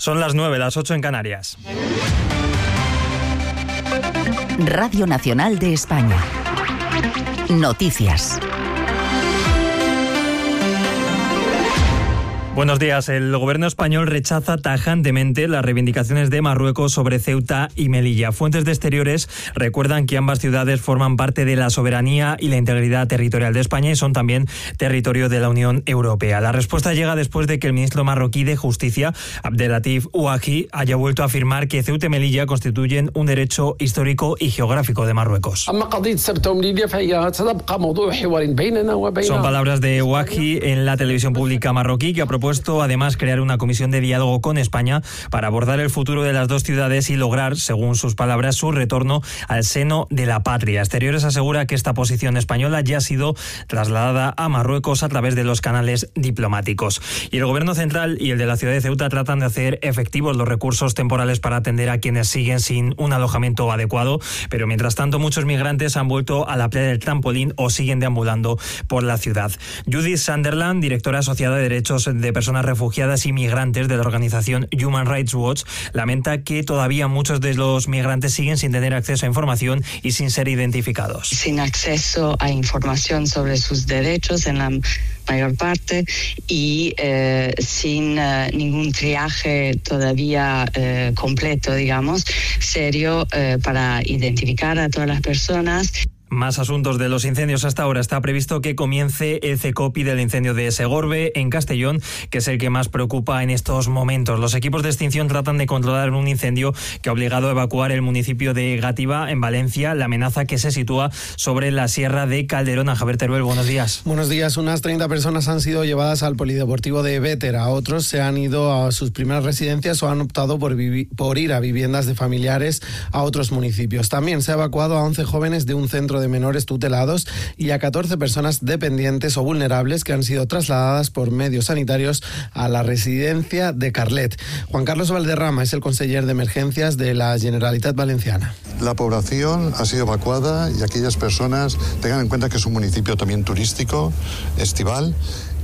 Son las 9, las 8 en Canarias. Radio Nacional de España. Noticias. Buenos días. El gobierno español rechaza tajantemente las reivindicaciones de Marruecos sobre Ceuta y Melilla. Fuentes de Exteriores recuerdan que ambas ciudades forman parte de la soberanía y la integridad territorial de España y son también territorio de la Unión Europea. La respuesta llega después de que el ministro marroquí de Justicia, Abdelatif Ouahi, haya vuelto a afirmar que Ceuta y Melilla constituyen un derecho histórico y geográfico de Marruecos. Son palabras de Ouahi en la televisión pública marroquí, que ha propuesto además crear una comisión de diálogo con España para abordar el futuro de las dos ciudades y lograr, según sus palabras, su retorno al seno de la patria. Exteriores asegura que esta posición española ya ha sido trasladada a Marruecos a través de los canales diplomáticos. Y el gobierno central y el de la ciudad de Ceuta tratan de hacer efectivos los recursos temporales para atender a quienes siguen sin un alojamiento adecuado, pero mientras tanto muchos migrantes han vuelto a la playa del Trampolín o siguen deambulando por la ciudad. Judith Sunderland, directora asociada de derechos de personas refugiadas y migrantes de la organización Human Rights Watch, lamenta que todavía muchos de los migrantes siguen sin tener acceso a información y sin ser identificados. Sin acceso a información sobre sus derechos en la mayor parte y sin ningún triaje todavía completo, digamos, serio para identificar a todas las personas. Más asuntos de los incendios hasta ahora. Está previsto que comience el CECOPI del incendio de Segorbe, en Castellón, que es el que más preocupa en estos momentos. Los equipos de extinción tratan de controlar un incendio que ha obligado a evacuar el municipio de Gátiva, en Valencia, la amenaza que se sitúa sobre la sierra de Calderona. Javier Teruel, buenos días. Buenos días. Unas 30 personas han sido llevadas al polideportivo de Bétera. Otros se han ido a sus primeras residencias o han optado por ir a viviendas de familiares a otros municipios. También se ha evacuado a 11 jóvenes de un centro de menores tutelados y a 14 personas dependientes o vulnerables que han sido trasladadas por medios sanitarios a la residencia de Carlet. Juan Carlos Valderrama es el conseller de emergencias de la Generalitat Valenciana. La población ha sido evacuada y aquellas personas tengan en cuenta que es un municipio también turístico, estival,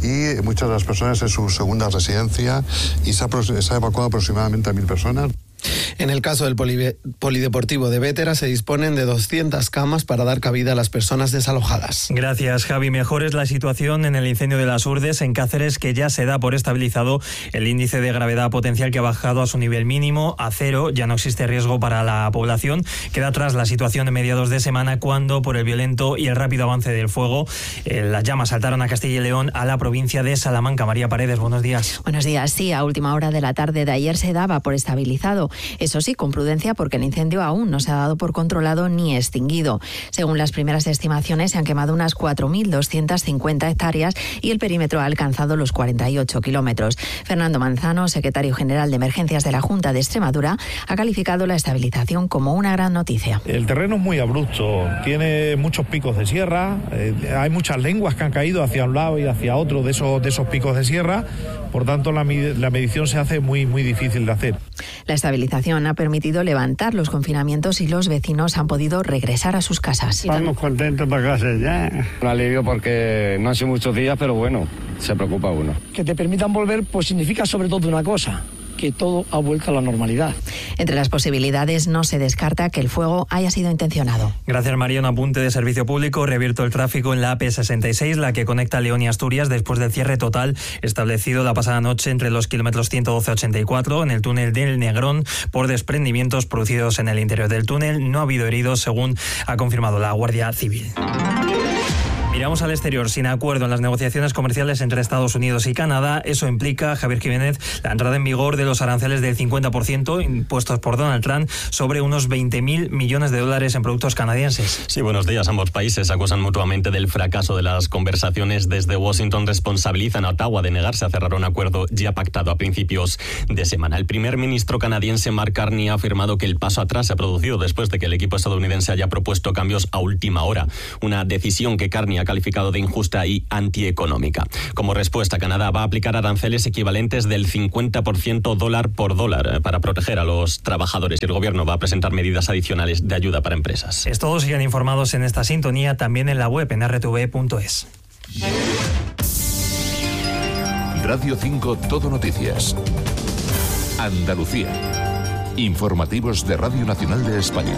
y muchas de las personas es su segunda residencia y se ha evacuado aproximadamente a 1.000 personas. En el caso del polideportivo de Bétera se disponen de 200 camas para dar cabida a las personas desalojadas. Gracias, Javi. Mejor es la situación en el incendio de las Urdes, en Cáceres, que ya se da por estabilizado el índice de gravedad potencial, que ha bajado a su nivel mínimo, a 0. Ya no existe riesgo para la población. Queda atrás la situación de mediados de semana, cuando por el violento y el rápido avance del fuego, las llamas saltaron a Castilla y León, a la provincia de Salamanca. María Paredes, buenos días. Buenos días. Sí, a última hora de la tarde de ayer se daba por estabilizado. Eso sí, con prudencia, porque el incendio aún no se ha dado por controlado ni extinguido. Según las primeras estimaciones, se han quemado unas 4.250 hectáreas y el perímetro ha alcanzado los 48 kilómetros. Fernando Manzano, secretario general de Emergencias de la Junta de Extremadura, ha calificado la estabilización como una gran noticia. El terreno es muy abrupto, tiene muchos picos de sierra, hay muchas lenguas que han caído hacia un lado y hacia otro de esos picos de sierra, por tanto la medición se hace muy, muy difícil de hacer. La estabilización ha permitido levantar los confinamientos y los vecinos han podido regresar a sus casas. Estamos contentos para casa ya. Un alivio porque no han sido muchos días, pero bueno, se preocupa uno. Que te permitan volver, pues significa sobre todo una cosa: que todo ha vuelto a la normalidad. Entre las posibilidades no se descarta que el fuego haya sido intencionado. Gracias, María. Un apunte de servicio público. Reabierto el tráfico en la AP66, la que conecta León y Asturias, después del cierre total establecido la pasada noche entre los kilómetros 112-84 en el túnel del Negrón por desprendimientos producidos en el interior del túnel. No ha habido heridos, según ha confirmado la Guardia Civil. Miramos al exterior. Sin acuerdo en las negociaciones comerciales entre Estados Unidos y Canadá, eso implica, Javier Jiménez, la entrada en vigor de los aranceles del 50% impuestos por Donald Trump sobre unos 20.000 millones de dólares en productos canadienses. Sí, buenos días. Ambos países acusan mutuamente del fracaso de las conversaciones. Desde Washington responsabilizan a Ottawa de negarse a cerrar un acuerdo ya pactado a principios de semana. El primer ministro canadiense Mark Carney ha afirmado que el paso atrás se ha producido después de que el equipo estadounidense haya propuesto cambios a última hora. Una decisión que Carney ha calificado de injusta y antieconómica. Como respuesta, Canadá va a aplicar aranceles equivalentes del 50% dólar por dólar para proteger a los trabajadores, y el gobierno va a presentar medidas adicionales de ayuda para empresas. Es todo. Sigan informados en esta sintonía, también en la web en rtv.es. Radio 5 Todo Noticias. Andalucía. Informativos de Radio Nacional de España.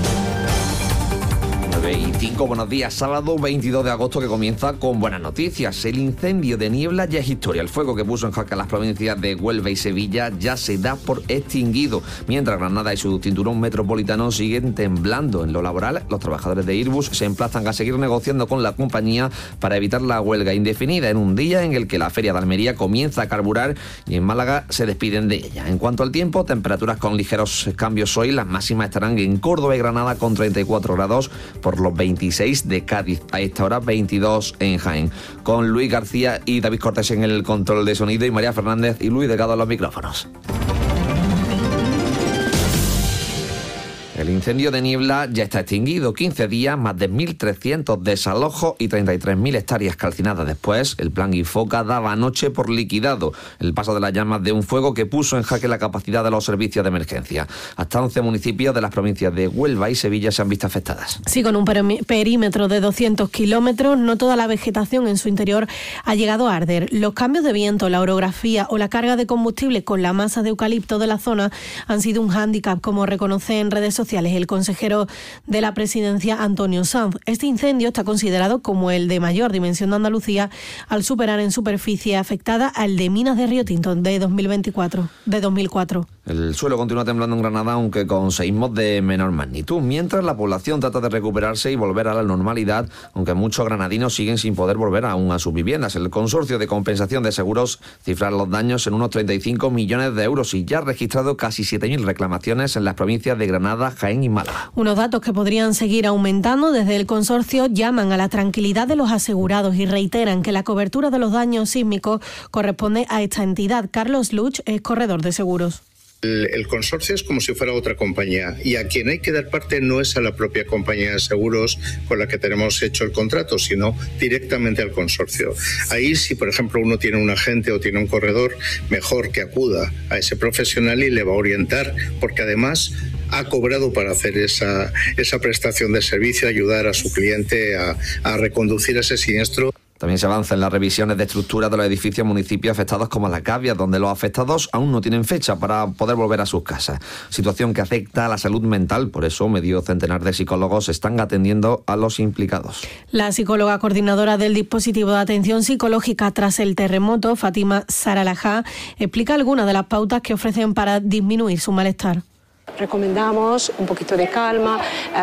9:05, buenos días. Sábado 22 de agosto, que comienza con buenas noticias. El incendio de Niebla ya es historia. El fuego que puso en jaque a las provincias de Huelva y Sevilla ya se da por extinguido. Mientras Granada y su cinturón metropolitano siguen temblando. En lo laboral, los trabajadores de Airbus se emplazan a seguir negociando con la compañía para evitar la huelga indefinida en un día en el que la Feria de Almería comienza a carburar y en Málaga se despiden de ella. En cuanto al tiempo, temperaturas con ligeros cambios hoy. Las máximas estarán en Córdoba y Granada con 34 grados, por los 26 de Cádiz, a esta hora 22 en Jaén. Con Luis García y David Cortés en el control de sonido y María Fernández y Luis Delgado en los micrófonos. El incendio de Niebla ya está extinguido. 15 días, más de 1.300 desalojos y 33.000 hectáreas calcinadas después. El plan Infoca daba anoche por liquidado el paso de las llamas de un fuego que puso en jaque la capacidad de los servicios de emergencia. Hasta 11 municipios de las provincias de Huelva y Sevilla se han visto afectadas. Sí, con un perímetro de 200 kilómetros, no toda la vegetación en su interior ha llegado a arder. Los cambios de viento, la orografía o la carga de combustible con la masa de eucalipto de la zona han sido un hándicap, como reconoce en redes sociales el consejero de la presidencia, Antonio Sanz. Este incendio está considerado como el de mayor dimensión de Andalucía, al superar en superficie afectada al de Minas de Río Tinto de 2004. El suelo continúa temblando en Granada, aunque con seísmos de menor magnitud, mientras la población trata de recuperarse y volver a la normalidad, aunque muchos granadinos siguen sin poder volver aún a sus viviendas. El Consorcio de Compensación de Seguros cifra los daños en unos 35 millones de euros y ya ha registrado casi 7.000 reclamaciones en las provincias de Granada, Jaén y Málaga. Unos datos que podrían seguir aumentando. Desde el consorcio llaman a la tranquilidad de los asegurados y reiteran que la cobertura de los daños sísmicos corresponde a esta entidad. Carlos Luch es corredor de seguros. El consorcio es como si fuera otra compañía y a quien hay que dar parte no es a la propia compañía de seguros con la que tenemos hecho el contrato, sino directamente al consorcio. Ahí, si por ejemplo uno tiene un agente o tiene un corredor, mejor que acuda a ese profesional y le va a orientar, porque además ha cobrado para hacer esa prestación de servicio, ayudar a su cliente a reconducir ese siniestro. También se avanza en las revisiones de estructura de los edificios municipios afectados como La Gavia, donde los afectados aún no tienen fecha para poder volver a sus casas. Situación que afecta a la salud mental, por eso medio centenar de psicólogos están atendiendo a los implicados. La psicóloga coordinadora del dispositivo de atención psicológica tras el terremoto, Fátima Saralajá, explica algunas de las pautas que ofrecen para disminuir su malestar. Recomendamos un poquito de calma,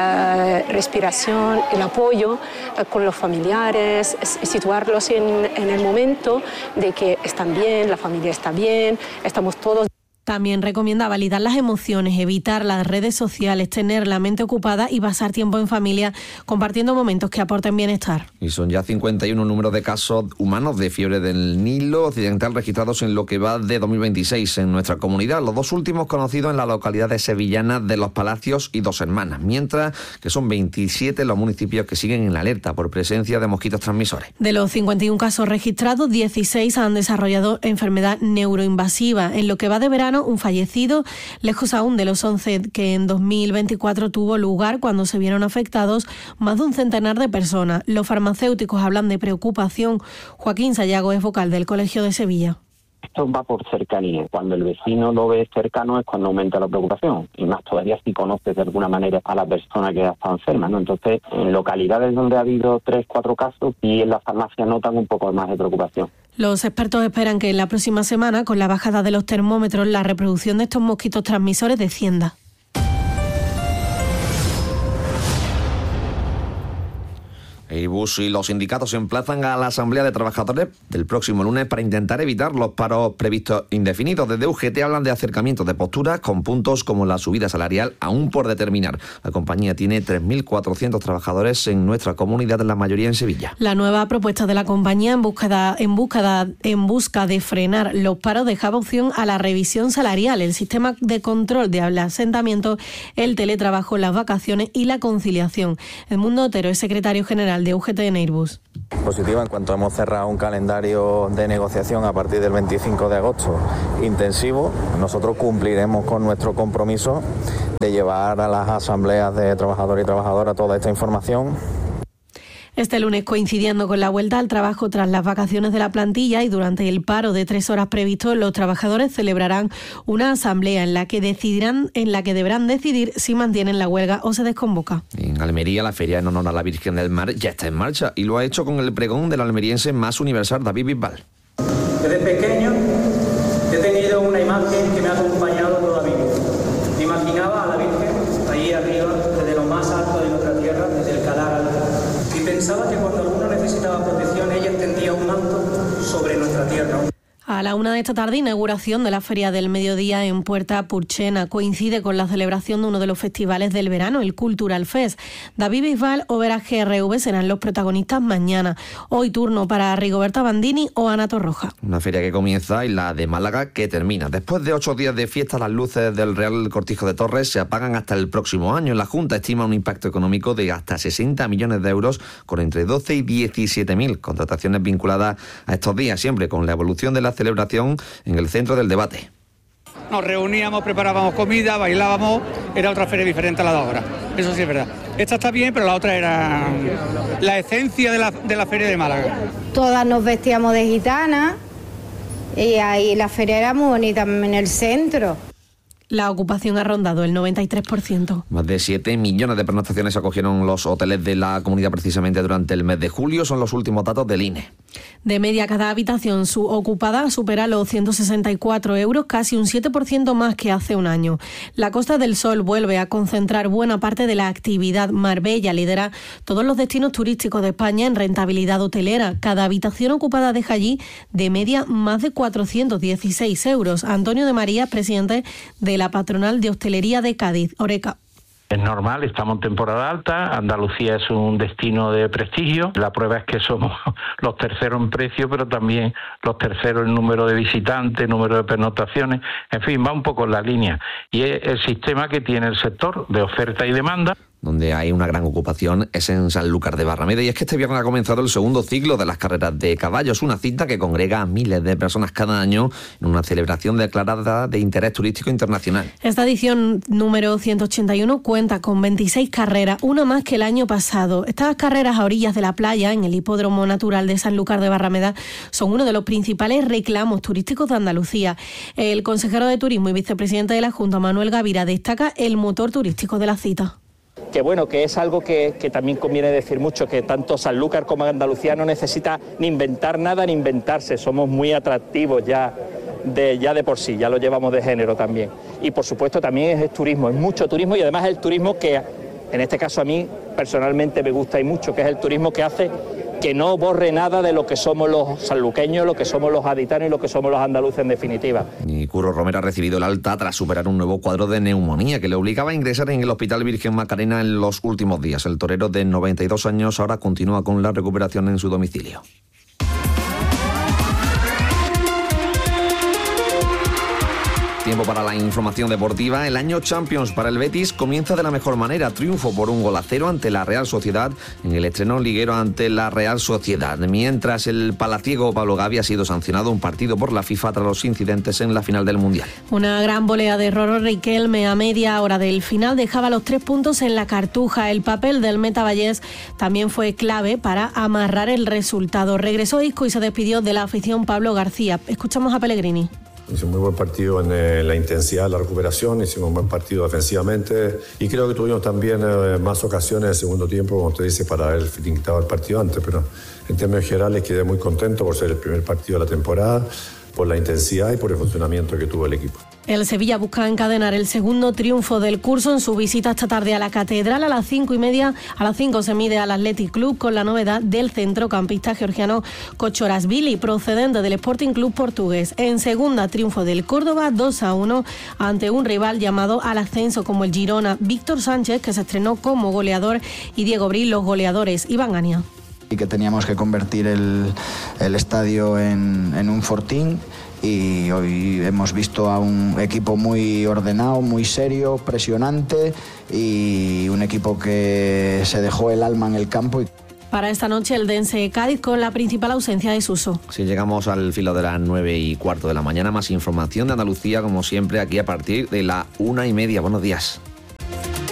respiración, el apoyo con los familiares, situarlos en el momento de que están bien, la familia está bien, estamos todos. También recomienda validar las emociones, evitar las redes sociales, tener la mente ocupada y pasar tiempo en familia compartiendo momentos que aporten bienestar. Y son ya 51 números de casos humanos de fiebre del Nilo Occidental registrados en lo que va de 2026 en nuestra comunidad. Los dos últimos conocidos en la localidad de sevillana de Los Palacios y Dos Hermanas, mientras que son 27 los municipios que siguen en alerta por presencia de mosquitos transmisores. De los 51 casos registrados, 16 han desarrollado enfermedad neuroinvasiva. En lo que va de verano, un fallecido, lejos aún de los 11 que en 2024 tuvo lugar cuando se vieron afectados más de un centenar de personas. Los farmacéuticos hablan de preocupación. Joaquín Sayago es vocal del Colegio de Sevilla. Esto va por cercanía. Cuando el vecino lo ve cercano es cuando aumenta la preocupación. Y más todavía si conoces de alguna manera a la persona que ha estado enferma, ¿no? Entonces, en localidades donde ha habido 3, 4 casos, y en la farmacia notan un poco más de preocupación. Los expertos esperan que en la próxima semana, con la bajada de los termómetros, la reproducción de estos mosquitos transmisores descienda. Airbus y los sindicatos se emplazan a la Asamblea de Trabajadores del próximo lunes para intentar evitar los paros previstos indefinidos. Desde UGT hablan de acercamientos de posturas con puntos como la subida salarial aún por determinar. La compañía tiene 3.400 trabajadores en nuestra comunidad, la mayoría en Sevilla. La nueva propuesta de la compañía en busca de frenar los paros dejaba opción a la revisión salarial, el sistema de control de asentamiento, el teletrabajo, las vacaciones y la conciliación. Edmundo Otero es secretario general de UGT en Airbus. Positiva en cuanto hemos cerrado un calendario de negociación a partir del 25 de agosto intensivo. Nosotros cumpliremos con nuestro compromiso de llevar a las asambleas de trabajadores y trabajadoras toda esta información. Este lunes, coincidiendo con la vuelta al trabajo tras las vacaciones de la plantilla y durante el paro de 3 horas previsto, los trabajadores celebrarán una asamblea en la que deberán decidir si mantienen la huelga o se desconvoca. En Almería, la feria en honor a la Virgen del Mar ya está en marcha y lo ha hecho con el pregón del almeriense más universal, David Bisbal. Desde pequeño he tenido una imagen que me ha acompañado toda mi vida. Me imaginaba a la Virgen ahí arriba, desde lo más alto de nuestra tierra, desde el Calar alto. Y pensaba que cuando alguno necesitaba protección, ella extendía un manto sobre nuestra tierra. A la 1 de esta tarde, inauguración de la Feria del Mediodía en Puerta Purchena. Coincide con la celebración de uno de los festivales del verano, el Cultural Fest. David Bisbal o Vera GRV serán los protagonistas mañana. Hoy turno para Rigoberta Bandini o Ana Torroja. Una feria que comienza y la de Málaga que termina. Después de 8 días de fiesta, las luces del Real Cortijo de Torres se apagan hasta el próximo año. La Junta estima un impacto económico de hasta 60 millones de euros, con entre 12 y 17.000 contrataciones vinculadas a estos días, siempre con la evolución de la celebración en el centro del debate. Nos reuníamos, preparábamos comida, bailábamos, era otra feria diferente a la de ahora, eso sí es verdad. Esta está bien, pero la otra era la esencia de la feria de Málaga. Todas nos vestíamos de gitana y ahí la feria era muy bonita en el centro. La ocupación ha rondado el 93%. Más de 7 millones de pernoctaciones acogieron los hoteles de la comunidad precisamente durante el mes de julio. Son los últimos datos del INE. De media, cada habitación ocupada supera los 164 euros, casi un 7% más que hace un año. La Costa del Sol vuelve a concentrar buena parte de la actividad. Marbella lidera todos los destinos turísticos de España en rentabilidad hotelera. Cada habitación ocupada deja allí de media más de 416 euros. Antonio de María, presidente de la Patronal de Hostelería de Cádiz, Oreca. Es normal, estamos en temporada alta, Andalucía es un destino de prestigio, la prueba es que somos los terceros en precio, pero también los terceros en número de visitantes, número de pernoctaciones, en fin, va un poco en la línea. Y es el sistema que tiene el sector de oferta y demanda. Donde hay una gran ocupación es en Sanlúcar de Barrameda, y es que este viernes ha comenzado el segundo ciclo de las carreras de caballos, una cita que congrega a miles de personas cada año en una celebración declarada de interés turístico internacional. Esta edición número 181 cuenta con 26 carreras, una más que el año pasado. Estas carreras a orillas de la playa, en el Hipódromo Natural de Sanlúcar de Barrameda, son uno de los principales reclamos turísticos de Andalucía. El consejero de Turismo y vicepresidente de la Junta, Manuel Gavira, destaca el motor turístico de la cita. Que bueno, que es algo que también conviene decir mucho, que tanto Sanlúcar como Andalucía no necesita ni inventar nada ni inventarse, somos muy atractivos ya de por sí, ya lo llevamos de género también. Y por supuesto también es turismo, es mucho turismo, y además es el turismo que en este caso a mí personalmente me gusta y mucho, que es el turismo que hace que no borre nada de lo que somos los sanluqueños, lo que somos los gaditanos y lo que somos los andaluces en definitiva. Y Curro Romero ha recibido el alta tras superar un nuevo cuadro de neumonía que le obligaba a ingresar en el Hospital Virgen Macarena en los últimos días. El torero de 92 años ahora continúa con la recuperación en su domicilio. Tiempo para la información deportiva. El año Champions para el Betis comienza de la mejor manera. Triunfo por 1-0 ante la Real Sociedad en el estreno liguero ante la Real Sociedad. Mientras el palaciego Pablo Gavi ha sido sancionado un partido por la FIFA tras los incidentes en la final del Mundial. Una gran volea de Roro Riquelme a media hora del final dejaba los 3 puntos en la cartuja. El papel del Meta Vallés también fue clave para amarrar el resultado. Regresó Isco y se despidió de la afición Pablo García. Escuchamos a Pellegrini. Hicimos un muy buen partido en la intensidad, la recuperación, hicimos un buen partido defensivamente y creo que tuvimos también más ocasiones en el segundo tiempo, como usted dice, para haber finiquitado el partido antes, pero en términos generales quedé muy contento por ser el primer partido de la temporada, por la intensidad y por el funcionamiento que tuvo el equipo. El Sevilla busca encadenar el segundo triunfo del curso en su visita esta tarde a la Catedral. A las 5:30, a las 5 se mide al Athletic Club con la novedad del centrocampista georgiano Kochorashvili, procedente del Sporting Club portugués. En segunda, triunfo del Córdoba 2-1 ante un rival llamado al ascenso como el Girona. Víctor Sánchez, que se estrenó como goleador, y Diego Bril, los goleadores. Iván Gania. Y que teníamos que convertir el estadio en un fortín. Y hoy hemos visto a un equipo muy ordenado, muy serio, presionante, y un equipo que se dejó el alma en el campo. Para esta noche el Dense Cádiz con la principal ausencia de Suso. Si llegamos al filo de las 9:15 de la mañana, más información de Andalucía como siempre aquí a partir de la 1:30. Buenos días.